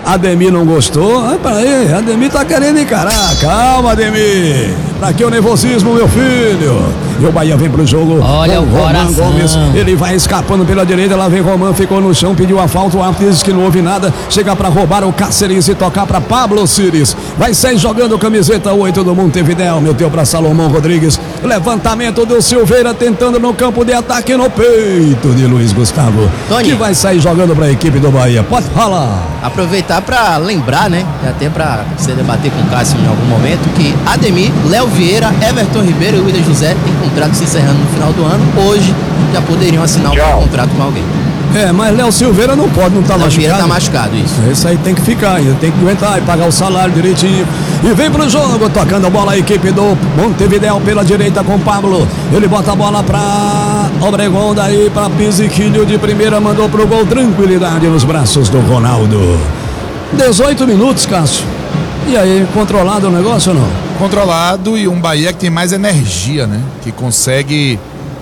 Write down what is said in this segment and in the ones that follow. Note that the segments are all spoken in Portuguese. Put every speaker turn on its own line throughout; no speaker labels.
Ademir não gostou. Peraí, Ademir tá querendo encarar. Calma, Ademir. Pra que o nervosismo, meu filho? E o Bahia vem pro jogo.
Olha o
Roman
coração.
Gomes. Ele vai escapando pela direita. Lá vem Roman, ficou no chão, pediu a falta. O árbitro diz que não houve nada. Chega pra roubar o Cáceres e tocar pra Pablo Cires. Vai sair jogando camiseta 8 do Montevidéu. Meteu pra Salomão Rodrigues. Levantamento do Silveira tentando no campo de ataque no peito de Luiz Gustavo.
Tony.
Que vai sair jogando pra equipe do Bahia. Pode falar.
Aproveitar pra lembrar, né? E até pra você debater com o Cássio em algum momento, que Ademir, Léo Vieira, Everton Ribeiro e Willian José têm contrato se encerrando no final do ano. Hoje já poderiam assinar um contrato com alguém.
Mas Léo Silveira não pode, não tá
Léo
machucado.
Vieira tá machucado, isso.
Esse aí tem que ficar ainda, tem que aguentar e pagar o salário direitinho. E vem pro jogo, tocando a bola a equipe do Montevidéu pela direita com Pablo. Ele bota a bola pra Obregon, daí pra Pisiquilho de primeira, mandou pro gol, tranquilidade nos braços do Ronaldo. 18 minutos, Cássio. E aí, controlado o negócio ou não?
Controlado, e um Bahia que tem mais energia, né? Que consegue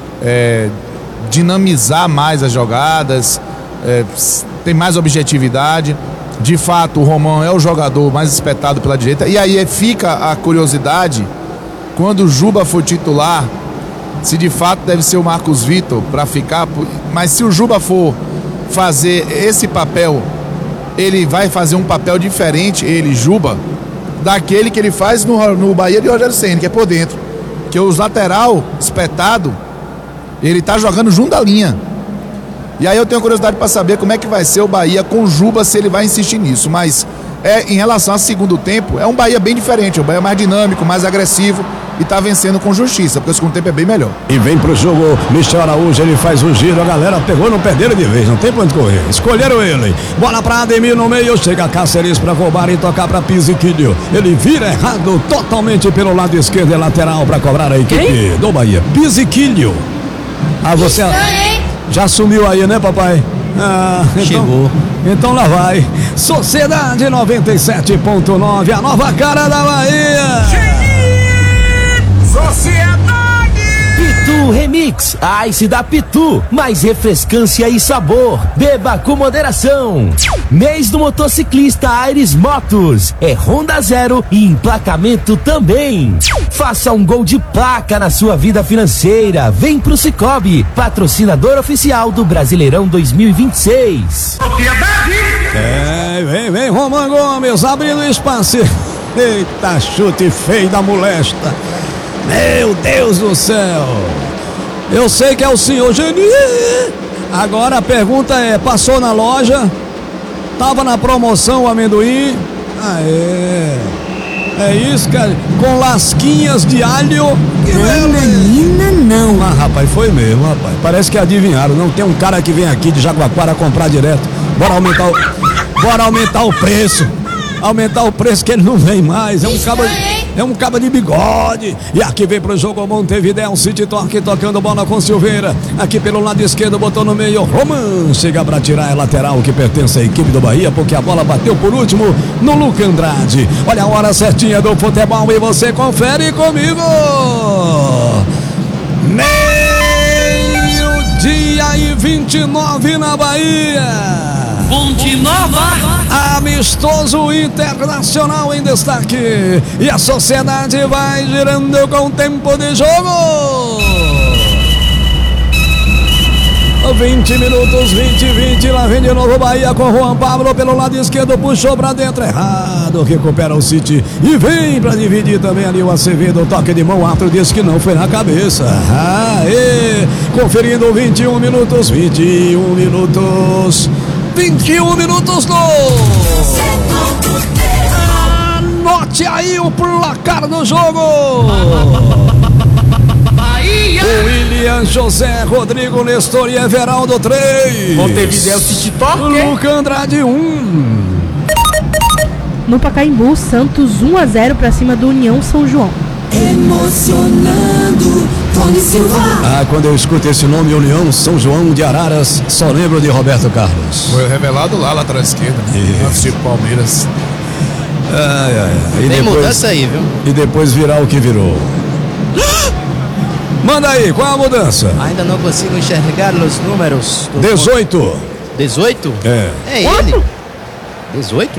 dinamizar mais as jogadas, tem mais objetividade. De fato, o Romão é o jogador mais espetado pela direita. E aí fica a curiosidade, quando o Juba for titular, se de fato deve ser o Marcos Vitor para ficar. Mas se o Juba for fazer esse papel, ele vai fazer um papel diferente, Juba, daquele que ele faz no Bahia de Rogério Ceni, que é por dentro. Que os lateral espetado, ele tá jogando junto da linha. E aí eu tenho curiosidade para saber como é que vai ser o Bahia com o Juba, se ele vai insistir nisso. Mas em relação ao segundo tempo, é um Bahia bem diferente. O Bahia é mais dinâmico, mais agressivo e tá vencendo com justiça, porque o segundo tempo é bem melhor.
E vem pro jogo, Michel Araújo, ele faz o giro, a galera pegou, não perderam de vez, não tem pra onde correr. Escolheram ele. Bola pra Ademir no meio, chega Cáceres pra roubar e tocar pra Pisiquilho. Ele vira errado totalmente pelo lado esquerdo, é lateral pra cobrar a equipe do Bahia. Pisiquilho. Você já sumiu aí, né, papai?
Chegou.
Então lá vai. Sociedade 97.9, a nova cara da Bahia.
Sociedade!
Pitu Remix, Ice da Pitu, mais refrescância e sabor. Beba com moderação. Mês do motociclista Aires Motos. É Honda Zero e emplacamento também. Faça um gol de placa na sua vida financeira. Vem pro Cicobi, patrocinador oficial do Brasileirão 2026.
Vem Roman Gomes abrindo espaço. Eita, chute feio da molesta. Meu Deus do céu. Eu sei que é o senhor Geni. Agora a pergunta é, passou na loja? Tava na promoção o amendoim? É isso, cara. Com lasquinhas de alho.
Menina, não.
Rapaz, foi mesmo, rapaz. Parece que adivinharam. Não tem um cara que vem aqui de Jaguaquara comprar direto. Bora aumentar o preço. Aumentar o preço que ele não vem mais. É um cabo de bigode. E aqui vem pro jogo o Montevidéu. City Torque tocando bola com Silveira. Aqui pelo lado esquerdo, botou no meio. Roman chega pra tirar a lateral que pertence à equipe do Bahia, porque a bola bateu por último no Luca Andrade. Olha a hora certinha do futebol e você confere comigo. Meio-dia e 29 na Bahia.
Fonte Nova!
Amistoso Internacional em destaque. E a Sociedade vai girando com o tempo de jogo. 20 minutos, 20. Lá vem de novo o Bahia com Juan Pablo pelo lado esquerdo, puxou pra dentro, errado, recupera o City e vem pra dividir também ali o Acevedo, toque de mão, o árbitro disse que não foi na cabeça. Conferindo 21 minutos, 21 minutos no... Anote aí o placar do jogo.
Bahia!
Willian José, Rodrigo Nestor e Everaldo 3.
Montevidéu City Torque.
Luca Andrade 1.
No Pacaembu, Santos 1-0 pra cima do União São João.
Emocionando, Tony Silva.
Quando eu escuto esse nome, União São João de Araras, só lembro de Roberto Carlos.
Foi revelado lá atrás esquerda, antes de Palmeiras.
E
Tem
depois,
mudança aí, viu?
E depois virar o que virou. Manda aí, qual a mudança?
Ainda não consigo enxergar os números.
18.
18?
É.
É ele. 18?